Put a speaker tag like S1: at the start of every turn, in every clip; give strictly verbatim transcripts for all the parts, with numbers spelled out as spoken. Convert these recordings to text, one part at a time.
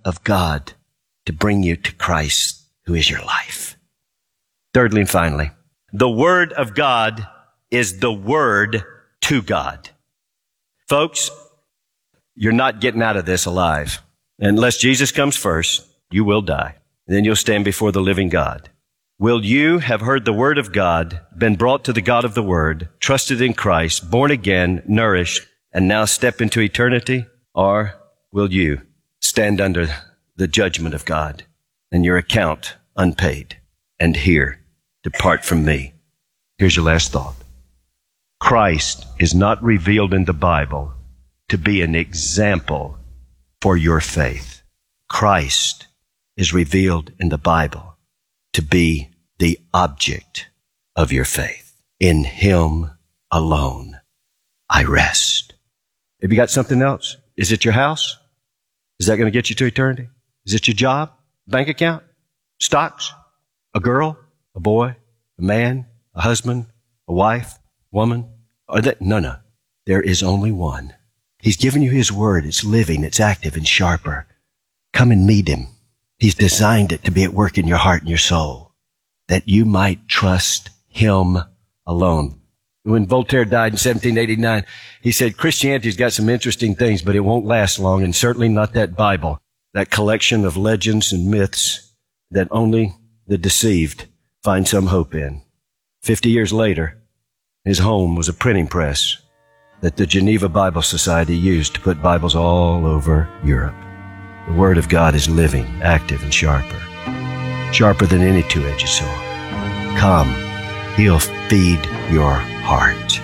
S1: of God to bring you to Christ, who is your life. Thirdly and finally, the Word of God is the Word to God. Folks, you're not getting out of this alive. Unless Jesus comes first, you will die. Then you'll stand before the living God. Will you have heard the Word of God, been brought to the God of the Word, trusted in Christ, born again, nourished, and now step into eternity? Or will you stand under the judgment of God and your account unpaid and hear, depart from me? Here's your last thought. Christ is not revealed in the Bible to be an example for your faith. Christ is revealed in the Bible to be the object of your faith. In Him alone I rest. Have you got something else? Is it your house? Is that going to get you to eternity? Is it your job? Bank account? Stocks? A girl? A boy? A man? A husband? A wife? Woman? Or that? No, no. There is only one. He's given you His Word. It's living, it's active and sharper. Come and meet Him. He's designed it to be at work in your heart and your soul, that you might trust Him alone. When Voltaire died in seventeen eighty-nine, he said, Christianity's got some interesting things, but it won't last long, and certainly not that Bible, that collection of legends and myths that only the deceived find some hope in. Fifty years later, his home was a printing press that the Geneva Bible Society used to put Bibles all over Europe. The Word of God is living, active, and sharper, sharper than any two-edged sword. Come, He'll feed your heart.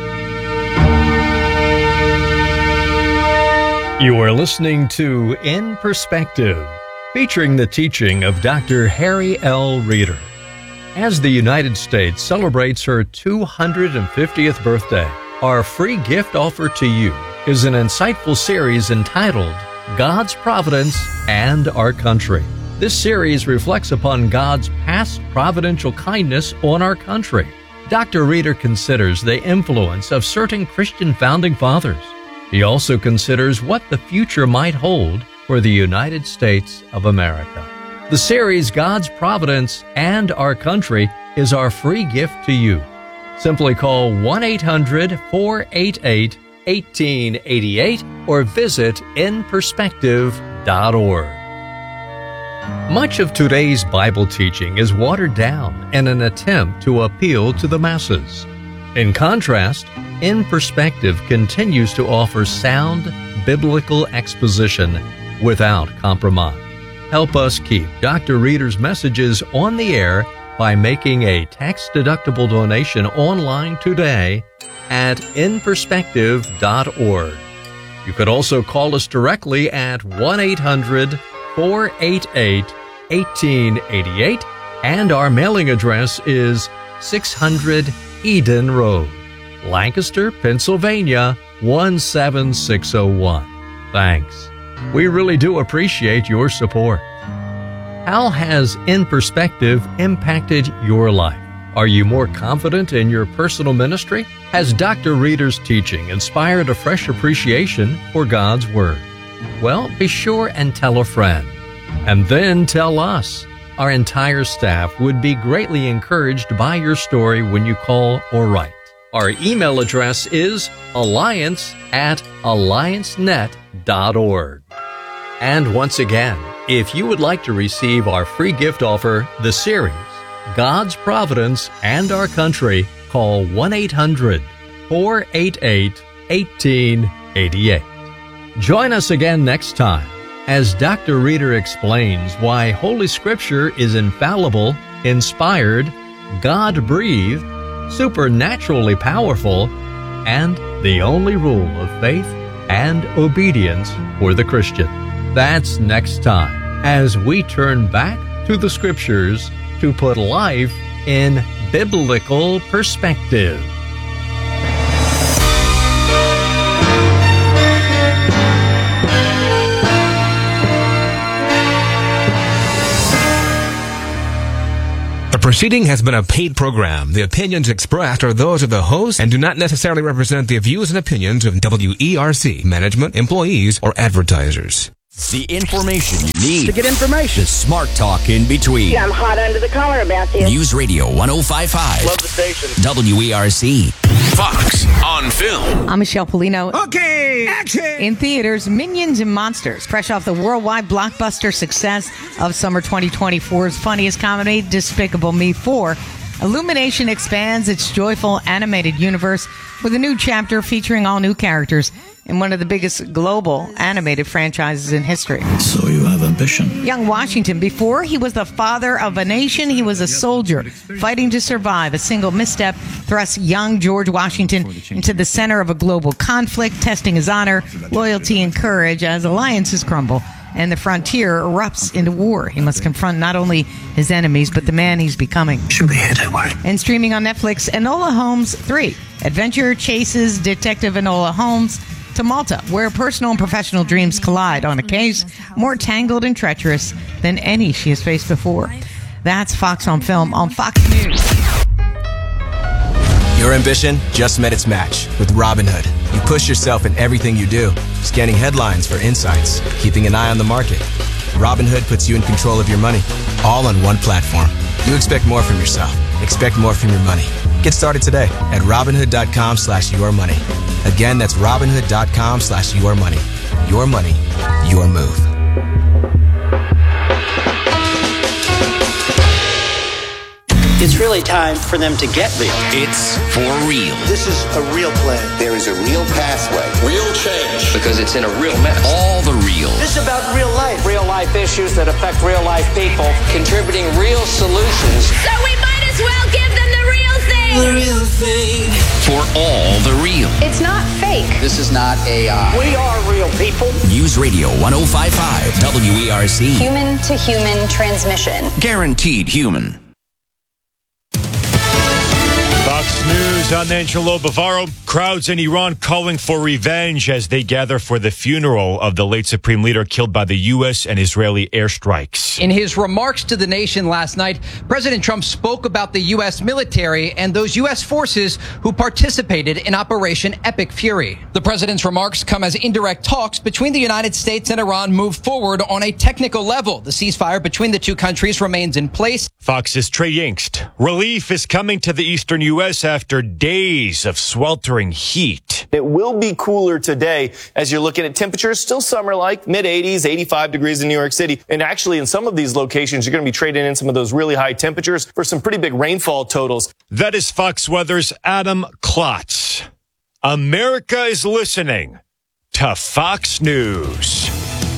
S2: You are listening to In Perspective, featuring the teaching of Doctor Harry L. Reeder. As the United States celebrates her two hundred fiftieth birthday, our free gift offer to you is an insightful series entitled God's Providence and Our Country. This series reflects upon God's past providential kindness on our country. Doctor Reeder considers the influence of certain Christian founding fathers. He also considers what the future might hold for the United States of America. The series God's Providence and Our Country is our free gift to you. Simply call one eight hundred, four eight eight, one eight eight eight or visit in perspective dot org. Much of today's Bible teaching is watered down in an attempt to appeal to the masses. In contrast, In Perspective continues to offer sound biblical exposition without compromise. Help us keep Doctor Reeder's messages on the air by making a tax-deductible donation online today at in perspective dot org. You could also call us directly at one eight hundred, four eight eight, one eight eight eight, and our mailing address is six hundred Eden Road, Lancaster, Pennsylvania, one seven six zero one. Thanks. We really do appreciate your support. How has In Perspective impacted your life? Are you more confident in your personal ministry? Has Doctor Reeder's teaching inspired a fresh appreciation for God's Word? Well, be sure and tell a friend. And then tell us. Our entire staff would be greatly encouraged by your story when you call or write. Our email address is alliance at alliance net dot org. And once again, if you would like to receive our free gift offer, the series, God's Providence and Our Country, call one eight hundred, four eight eight, one eight eight eight. Join us again next time as Doctor Reeder explains why Holy Scripture is infallible, inspired, God-breathed, supernaturally powerful, and the only rule of faith and obedience for the Christian. That's next time as we turn back to the Scriptures to put life in biblical perspective.
S3: The proceeding has been a paid program. The opinions expressed are those of the host and do not necessarily represent the views and opinions of W E R C, management, employees, or advertisers.
S4: The information you need
S5: to get information.
S4: The smart talk in between.
S6: Yeah, I'm hot under the collar about this.
S4: News Radio one oh five point five.
S5: Love the station.
S4: W E R C.
S7: Fox on Film.
S8: I'm Michelle Polino.
S5: Okay, action!
S8: In theaters, Minions and Monsters, fresh off the worldwide blockbuster success of summer twenty twenty-four's funniest comedy, Despicable Me four. Illumination expands its joyful animated universe with a new chapter featuring all new characters in one of the biggest global animated franchises in history.
S9: So you have ambition.
S8: Young Washington, before he was the father of a nation, he was a soldier fighting to survive. A single misstep thrusts young George Washington into the center of a global conflict, testing his honor, loyalty, and courage as alliances crumble and the frontier erupts into war. He must confront not only his enemies, but the man he's becoming.
S9: She'll be here, don't worry.
S8: And streaming on Netflix, Enola Holmes three. Adventure chases Detective Enola Holmes to Malta, where personal and professional dreams collide on a case more tangled and treacherous than any she has faced before. That's Fox on Film on Fox News.
S10: Your ambition just met its match with Robinhood. You push yourself in everything you do, scanning headlines for insights, keeping an eye on the market. Robinhood puts you in control of your money, all on one platform. You expect more from yourself. Expect more from your money. Get started today at Robinhood.com slash your money. Again, that's Robinhood.com slash your money. Your money, your move.
S11: It's really time for them to get real.
S7: It's for real.
S11: This is a real play.
S12: There is a real pathway.
S7: Real change. Because it's in a real mess. All the real.
S11: This is about real life.
S13: Real life issues that affect real life people.
S11: Contributing real solutions.
S14: So we might as well give them the real thing.
S7: The real thing. For all the real.
S14: It's not fake.
S11: This is not A I.
S13: We are real people.
S4: News Radio one oh five point five. W E R C.
S14: Human to human transmission.
S7: Guaranteed human.
S15: Fox News, I'm Angelo Bavaro. Crowds in Iran calling for revenge as they gather for the funeral of the late Supreme Leader killed by the U S and Israeli airstrikes.
S16: In his remarks to the nation last night, President Trump spoke about the U S military and those U S forces who participated in Operation Epic Fury. The president's remarks come as indirect talks between the United States and Iran move forward on a technical level. The ceasefire between the two countries remains in place.
S15: Fox's Trey Yingst. Relief is coming to the eastern U S after days of sweltering heat.
S17: It will be cooler today as you're looking at temperatures still summer-like, mid eighties, eighty-five degrees in New York City. And actually, in some of these locations, you're going to be trading in some of those really high temperatures for some pretty big rainfall totals.
S15: That is Fox Weather's Adam Klotz. America is listening to Fox News.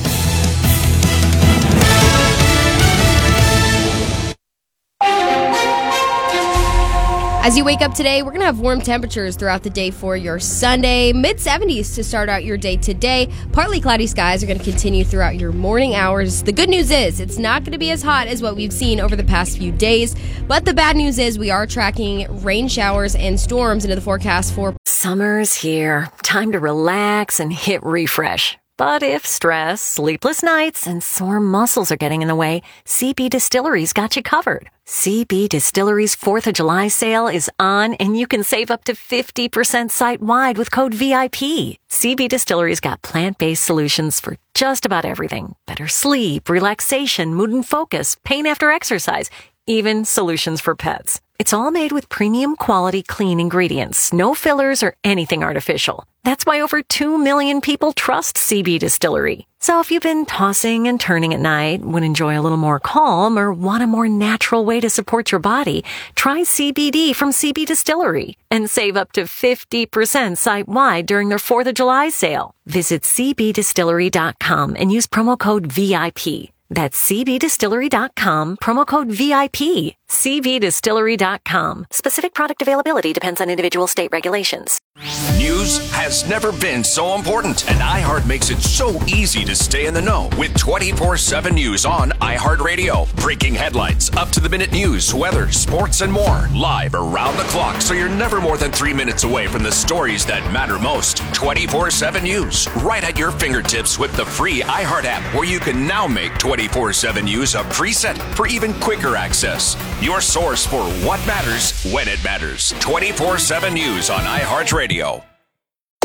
S18: As you wake up today, we're going to have warm temperatures throughout the day for your Sunday. mid seventies to start out your day today. Partly cloudy skies are going to continue throughout your morning hours. The good news is it's not going to be as hot as what we've seen over the past few days. But the bad news is we are tracking rain showers and storms into the forecast for...
S19: Summer's here. Time to relax and hit refresh. But if stress, sleepless nights, and sore muscles are getting in the way, C B Distillery's got you covered. C B Distillery's fourth of July sale is on, and you can save up to fifty percent site-wide with code V I P. C B Distillery's got plant-based solutions for just about everything. Better sleep, relaxation, mood and focus, pain after exercise, even solutions for pets. It's all made with premium quality clean ingredients, no fillers or anything artificial. That's why over two million people trust C B Distillery. So if you've been tossing and turning at night, would enjoy a little more calm, or want a more natural way to support your body, try C B D from C B Distillery and save up to fifty percent site-wide during their fourth of July sale. Visit C B distillery dot com and use promo code V I P. That's C B distillery dot com, promo code V I P. C B distillery dot com. Specific product availability depends on individual state regulations.
S7: News has never been so important, and iHeart makes it so easy to stay in the know with twenty-four seven News on iHeartRadio. Breaking headlines, up-to-the-minute news, weather, sports, and more. Live around the clock, so you're never more than three minutes away from the stories that matter most. twenty-four seven News, right at your fingertips with the free iHeart app, where you can now make twenty-four seven News a preset for even quicker access. Your source for what matters when it matters. twenty-four seven News on iHeartRadio.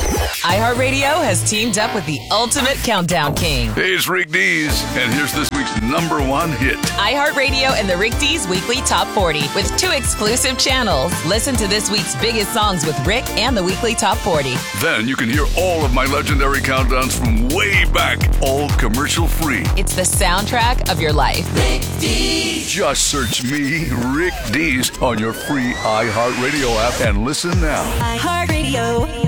S20: iHeartRadio has teamed up with the ultimate countdown king.
S21: Hey, it's Rick Dees, and here's this week's number one hit.
S20: iHeartRadio and the Rick Dees Weekly Top forty with two exclusive channels. Listen to this week's biggest songs with Rick and the Weekly Top forty.
S21: Then you can hear all of my legendary countdowns from way back, all commercial free.
S20: It's the soundtrack of your life.
S21: Rick Dees. Just search me, Rick Dees, on your free iHeartRadio app and listen now.
S4: iHeartRadio.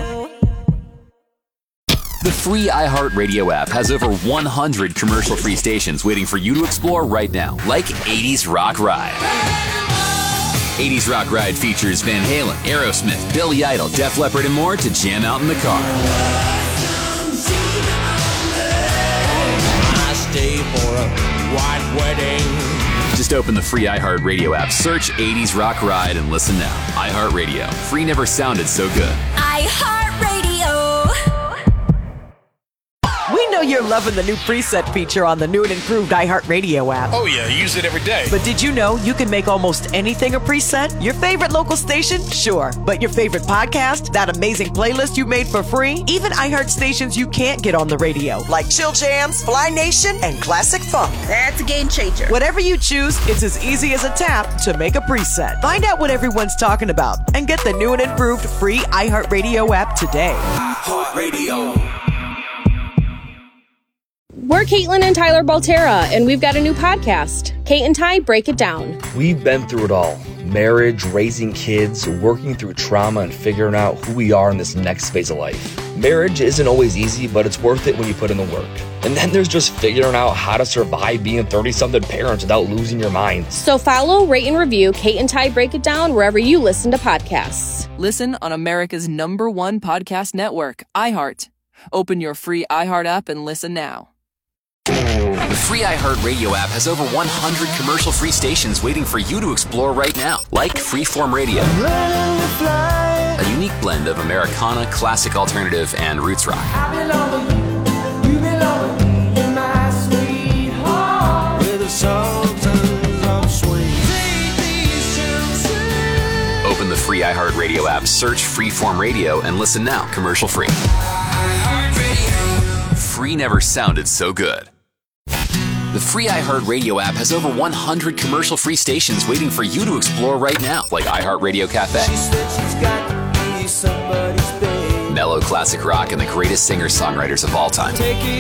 S4: The free iHeartRadio app has over one hundred commercial-free stations waiting for you to explore right now, like eighties Rock Ride. eighties Rock Ride features Van Halen, Aerosmith, Billy Idol, Def Leppard, and more to jam out in the car.
S22: I stay for a white wedding.
S4: Just open the free iHeartRadio app, search eighties Rock Ride, and listen now. iHeartRadio. Free never sounded so good.
S19: iHeartRadio.
S23: We know you're loving the new preset feature on the new and improved iHeartRadio app.
S24: Oh, yeah, I use it every day.
S23: But did you know you can make almost anything a preset? Your favorite local station? Sure. But your favorite podcast? That amazing playlist you made for free? Even iHeart stations you can't get on the radio, like Chill Jams, Fly Nation, and Classic Funk.
S25: That's a game changer.
S23: Whatever you choose, it's as easy as a tap to make a preset. Find out what everyone's talking about and get the new and improved free iHeartRadio app today.
S4: iHeartRadio.
S18: We're Caitlin and Tyler Baltera, and we've got a new podcast, Kate and Ty Break It Down.
S26: We've been through it all. Marriage, raising kids, working through trauma, and figuring out who we are in this next phase of life. Marriage isn't always easy, but it's worth it when you put in the work. And then there's just figuring out how to survive being thirty-something parents without losing your mind.
S18: So follow, rate, and review Kate and Ty Break It Down wherever you listen to podcasts.
S27: Listen on America's number one podcast network, iHeart. Open your free iHeart app and listen now.
S4: The free iHeartRadio app has over one hundred commercial-free stations waiting for you to explore right now, like Freeform Radio, a unique blend of Americana, classic alternative, and roots rock. Open the free iHeartRadio app, search Freeform Radio, and listen now, commercial-free. Free never sounded so good. The free iHeartRadio app has over one hundred commercial-free stations waiting for you to explore right now, like iHeartRadio Cafe, mellow classic rock, and the greatest singer-songwriters of all time.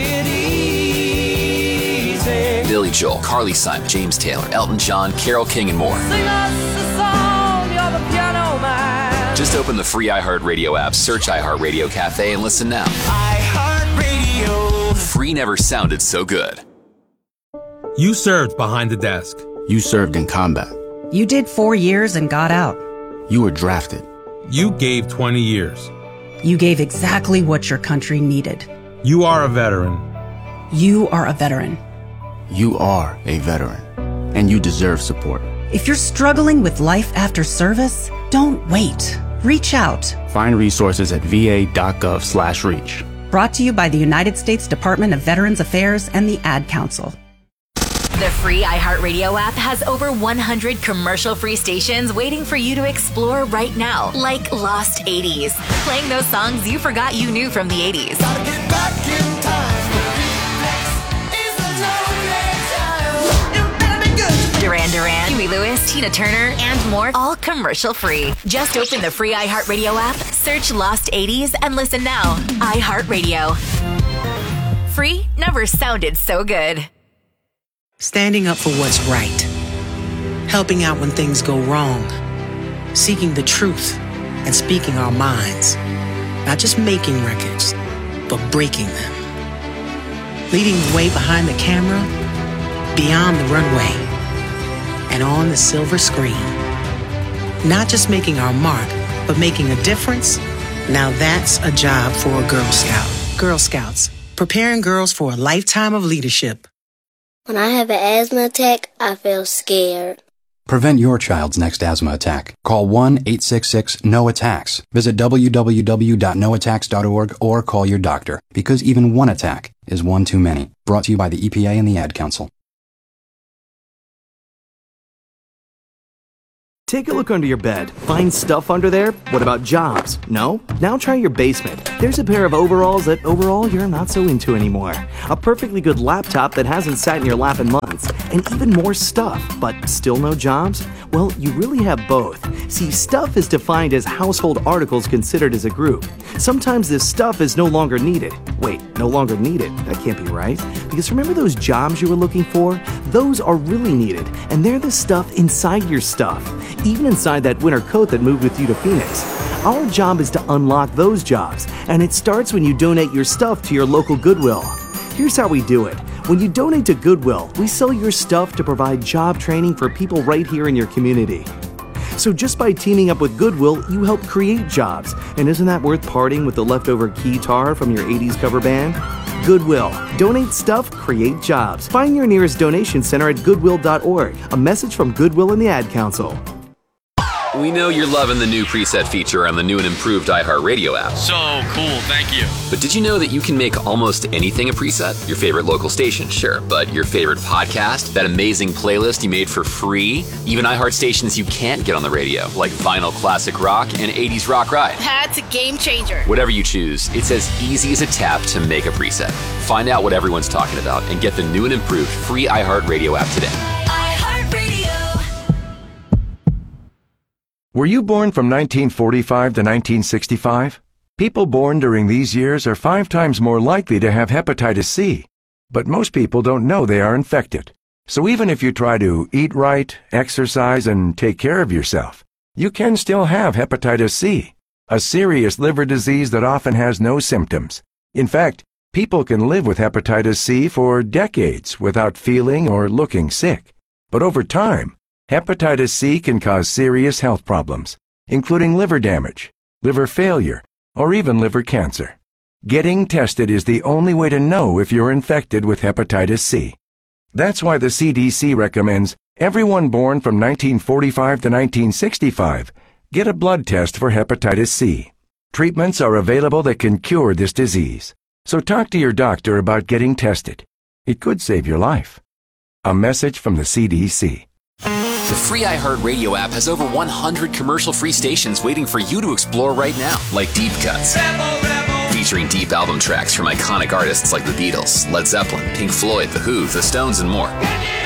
S4: Billy Joel, Carly Simon, James Taylor, Elton John, Carole King, and more. Just open the free iHeartRadio app, search iHeartRadio Cafe, and listen now. iHeartRadio. Free never sounded so good.
S28: You served behind the desk.
S29: You served in combat.
S30: You did four years and got out.
S29: You were drafted.
S28: You gave twenty years.
S30: You gave exactly what your country needed.
S28: You are a veteran.
S30: You are a veteran.
S29: You are a veteran. And you deserve support.
S30: If you're struggling with life after service, don't wait. Reach out.
S29: Find resources at va.gov slash reach.
S30: Brought to you by the United States Department of Veterans Affairs and the Ad Council.
S19: The free iHeartRadio app has over one hundred commercial-free stations waiting for you to explore right now, like Lost eighties, playing those songs you forgot you knew from the eighties. Duran Duran, Huey Lewis, Tina Turner, and more, all commercial-free. Just open the free iHeartRadio app, search Lost eighties, and listen now. iHeartRadio. Free never sounded so good.
S31: Standing up for what's right. Helping out when things go wrong. Seeking the truth and speaking our minds. Not just making records, but breaking them. Leading the way behind the camera, beyond the runway, and on the silver screen. Not just making our mark, but making a difference. Now that's a job for a Girl Scout. Girl Scouts, preparing girls for a lifetime of leadership.
S32: When I have an asthma attack, I feel scared.
S33: Prevent your child's next asthma attack. Call one eight six six N O attacks. Visit w w w dot no attacks dot org or call your doctor, because even one attack is one too many. Brought to you by the E P A and the Ad Council.
S1: Take a look under your bed. Find stuff under there? What about jobs? No? Now try your basement. There's a pair of overalls that overall you're not so into anymore. A perfectly good laptop that hasn't sat in your lap in months. And even more stuff, but still no jobs? Well, you really have both. See, stuff is defined as household articles considered as a group. Sometimes this stuff is no longer needed. Wait, no longer needed? That can't be right. Because remember those jobs you were looking for? Those are really needed, and they're the stuff inside your stuff. Even inside that winter coat that moved with you to Phoenix. Our job is to unlock those jobs, and it starts when you donate your stuff to your local Goodwill. Here's how we do it. When you donate to Goodwill, we sell your stuff to provide job training for people right here in your community. So just by teaming up with Goodwill, you help create jobs. And isn't that worth parting with the leftover keytar from your eighties cover band? Goodwill. Donate stuff, create jobs. Find your nearest donation center at goodwill dot org. A message from Goodwill and the Ad Council.
S4: We know you're loving the new preset feature on the new and improved iHeartRadio app.
S2: So cool, thank you.
S4: But did you know that you can make almost anything a preset? Your favorite local station, sure, but your favorite podcast, that amazing playlist you made for free, even iHeart stations you can't get on the radio, like Vinyl Classic Rock and eighties Rock Ride.
S3: That's a game changer.
S4: Whatever you choose, it's as easy as a tap to make a preset. Find out what everyone's talking about and get the new and improved free iHeartRadio app today.
S5: Were you born from nineteen forty-five to nineteen sixty-five? People born during these years are five times more likely to have hepatitis C, but most people don't know they are infected. So even if you try to eat right, exercise, and take care of yourself, you can still have hepatitis C, a serious liver disease that often has no symptoms. In fact, people can live with hepatitis C for decades without feeling or looking sick. But over time, hepatitis C can cause serious health problems, including liver damage, liver failure, or even liver cancer. Getting tested is the only way to know if you're infected with hepatitis C. That's why the C D C recommends everyone born from nineteen forty-five to nineteen sixty-five get a blood test for hepatitis C. Treatments are available that can cure this disease, so talk to your doctor about getting tested. It could save your life. A message from the C D C.
S4: The free iHeartRadio app has over one hundred commercial-free stations waiting for you to explore right now, like Deep Cuts. Rebel, Rebel. Featuring deep album tracks from iconic artists like the Beatles, Led Zeppelin, Pink Floyd, The Who, The Stones, and more.